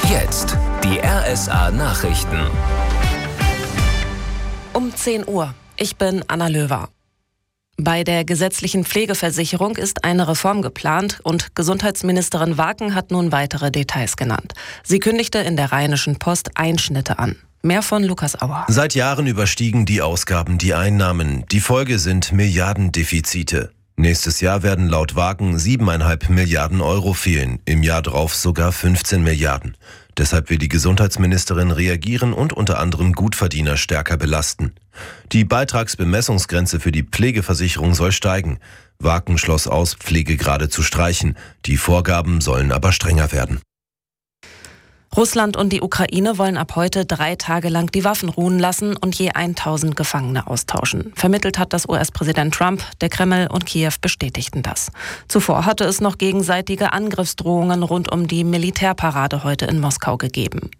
Jetzt die RSA Nachrichten. Um 10 Uhr. Ich bin Anna Löwer. Bei der gesetzlichen Pflegeversicherung ist eine Reform geplant und Gesundheitsministerin Waken hat nun weitere Details genannt. Sie kündigte in der Rheinischen Post Einschnitte an. Mehr von Lukas Auer. Seit Jahren überstiegen die Ausgaben die Einnahmen. Die Folge sind Milliardendefizite. Nächstes Jahr werden laut Waken 7,5 Milliarden Euro fehlen, im Jahr drauf sogar 15 Milliarden. Deshalb will die Gesundheitsministerin reagieren und unter anderem Gutverdiener stärker belasten. Die Beitragsbemessungsgrenze für die Pflegeversicherung soll steigen. Waken schloss aus, Pflegegrade zu streichen. Die Vorgaben sollen aber strenger werden. Russland und die Ukraine wollen ab heute 3 Tage lang die Waffen ruhen lassen und je 1000 Gefangene austauschen. Vermittelt hat das US-Präsident Trump, der Kreml und Kiew bestätigten das. Zuvor hatte es noch gegenseitige Angriffsdrohungen rund um die Militärparade heute in Moskau gegeben.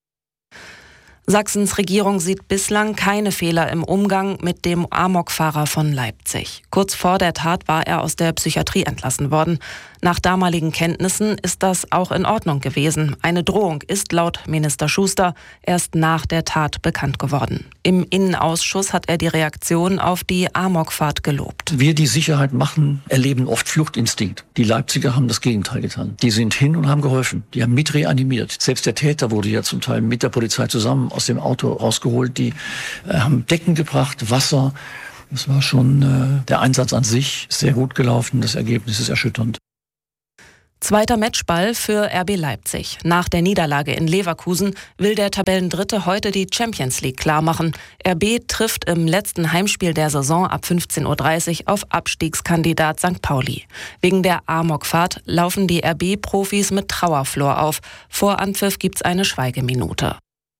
Sachsens Regierung sieht bislang keine Fehler im Umgang mit dem Amokfahrer von Leipzig. Kurz vor der Tat war er aus der Psychiatrie entlassen worden. Nach damaligen Kenntnissen ist das auch in Ordnung gewesen. Eine Drohung ist laut Minister Schuster erst nach der Tat bekannt geworden. Im Innenausschuss hat er die Reaktion auf die Amokfahrt gelobt. Wir, die Sicherheit machen, erleben oft Fluchtinstinkt. Die Leipziger haben das Gegenteil getan. Die sind hin und haben geholfen. Die haben mit reanimiert. Selbst der Täter wurde ja zum Teil mit der Polizei zusammen aus dem Auto rausgeholt. Die haben Decken gebracht, Wasser. Das war schon der Einsatz an sich sehr gut gelaufen. Das Ergebnis ist erschütternd. Zweiter Matchball für RB Leipzig. Nach der Niederlage in Leverkusen will der Tabellendritte heute die Champions League klarmachen. RB trifft im letzten Heimspiel der Saison ab 15:30 Uhr auf Abstiegskandidat St. Pauli. Wegen der Amokfahrt laufen die RB-Profis mit Trauerflor auf. Vor Anpfiff gibt's eine Schweigeminute.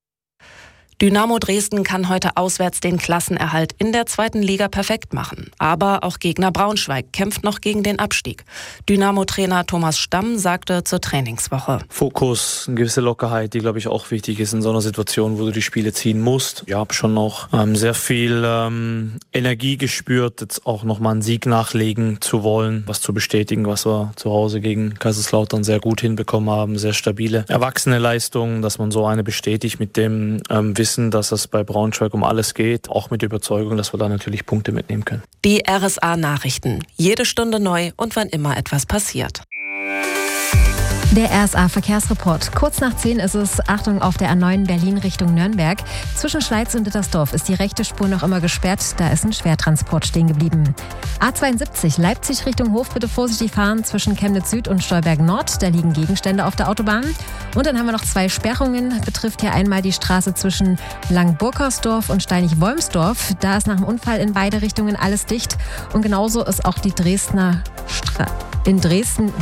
Dynamo Dresden kann heute auswärts den Klassenerhalt in der 2. Liga perfekt machen. Aber auch Gegner Braunschweig kämpft noch gegen den Abstieg. Dynamo-Trainer Thomas Stamm sagte zur Trainingswoche: Fokus, eine gewisse Lockerheit, die, glaube ich, auch wichtig ist in so einer Situation, wo du die Spiele ziehen musst. Ich habe schon noch sehr viel Energie gespürt, jetzt auch nochmal einen Sieg nachlegen zu wollen, was zu bestätigen, was wir zu Hause gegen Kaiserslautern sehr gut hinbekommen haben. Sehr stabile, erwachsene Leistungen, dass man so eine bestätigt mit dem Wissen, dass es bei Braunschweig um alles geht, auch mit der Überzeugung, dass wir da natürlich Punkte mitnehmen können. Die RSA-Nachrichten. Jede Stunde neu und wann immer etwas passiert. Der RSA-Verkehrsreport. Kurz nach 10 ist es. Achtung auf der A9 Berlin Richtung Nürnberg. Zwischen Schleiz und Dittersdorf ist die rechte Spur noch immer gesperrt. Da ist ein Schwertransport stehen geblieben. A72 Leipzig Richtung Hof, bitte vorsichtig fahren zwischen Chemnitz Süd und Stolberg Nord. Da liegen Gegenstände auf der Autobahn. Und dann haben wir noch 2 Sperrungen. Betrifft hier einmal die Straße zwischen Langburkersdorf und Steinig-Wolmsdorf. Da ist nach dem Unfall in beide Richtungen alles dicht. Und genauso ist auch die Dresdner in Dresden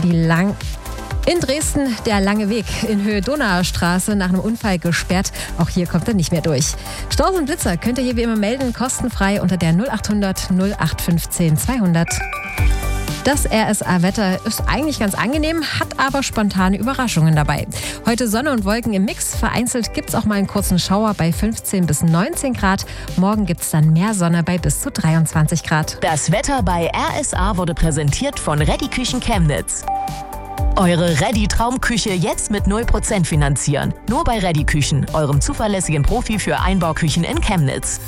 der lange Weg in Höhe Donauer Straße nach einem Unfall gesperrt. Auch hier kommt er nicht mehr durch. Staus und Blitzer könnt ihr hier wie immer melden, kostenfrei unter der 0800 0815 200. Das RSA-Wetter ist eigentlich ganz angenehm, hat aber spontane Überraschungen dabei. Heute Sonne und Wolken im Mix. Vereinzelt gibt es auch mal einen kurzen Schauer bei 15 bis 19 Grad. Morgen gibt es dann mehr Sonne bei bis zu 23 Grad. Das Wetter bei RSA wurde präsentiert von Ready Küchen Chemnitz. Eure Ready-Traumküche jetzt mit 0% finanzieren. Nur bei Ready Küchen, eurem zuverlässigen Profi für Einbauküchen in Chemnitz.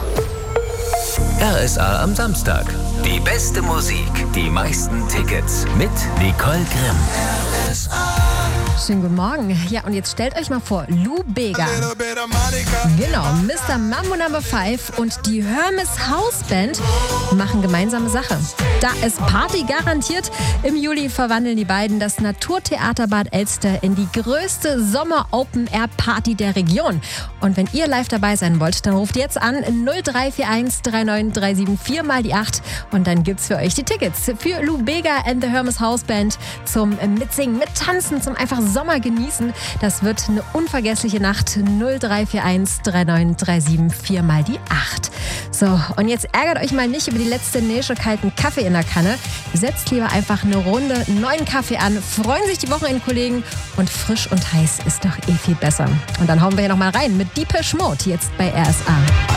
RSA am Samstag. Die beste Musik, die meisten Tickets mit Nicole Grimm. Schönen guten Morgen. Ja, und jetzt stellt euch mal vor, Lou Bega. Genau, Mr. Mambo No. 5 und die Hermes House Band machen gemeinsame Sache. Da ist Party garantiert. Im Juli verwandeln die beiden das Naturtheater Bad Elster in die größte Sommer-Open-Air-Party der Region. Und wenn ihr live dabei sein wollt, dann ruft jetzt an 0341 39374 mal die 8 und dann gibt's für euch die Tickets für Lou Bega and the Hermes House Band zum Mitsingen, Mittanzen, zum einfach Sommer genießen. Das wird eine unvergessliche Nacht. 0341 39374 mal die 8. So, und jetzt ärgert euch mal nicht über die letzte Näsche kalten Kaffee in der Kanne. Setzt lieber einfach eine Runde neuen Kaffee an, freuen sich die Wochenendkollegen und frisch und heiß ist doch eh viel besser. Und dann hauen wir hier nochmal rein mit Depeche Mode jetzt bei RSA.